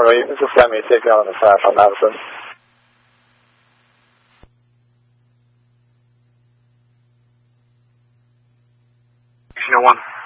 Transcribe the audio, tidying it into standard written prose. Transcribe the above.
Charlie. This is Sammy, taking on the 5 from Madison. One.